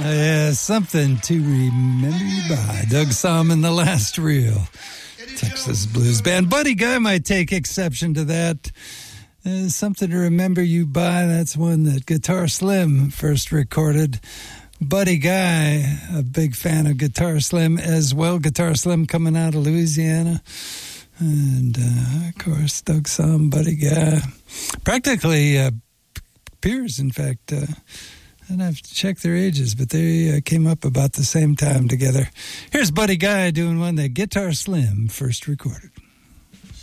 Yeah, something to remember you by. Doug Somm and the Last Reel. Texas Blues Band. Buddy Guy might take exception to that. Something to remember you by. That's one that Guitar Slim first recorded. Buddy Guy, a big fan of Guitar Slim as well. Guitar Slim coming out of Louisiana. And, of course, Doug Somm, Buddy Guy. Practically peers, in fact. I'd have to check their ages, but they came up about the same time together. Here's Buddy Guy doing one that Guitar Slim first recorded.